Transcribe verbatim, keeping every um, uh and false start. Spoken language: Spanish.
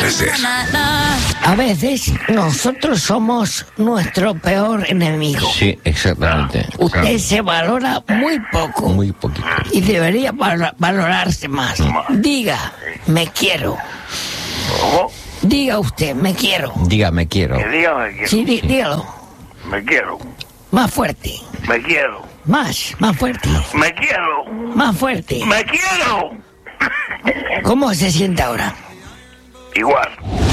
ofrecer. A veces nosotros somos nuestro peor enemigo. Sí, exactamente. Usted se valora muy poco. Muy poquito. Y debería val- valorarse más. Diga, me quiero. ¿Cómo? Diga usted, me quiero. Diga, me quiero. Que diga me quiero. Sí, dí- dígalo. Me quiero. Más fuerte. Me quiero. Más, más fuerte. Me quiero. Más fuerte. Me quiero. ¿Cómo se siente ahora? Igual.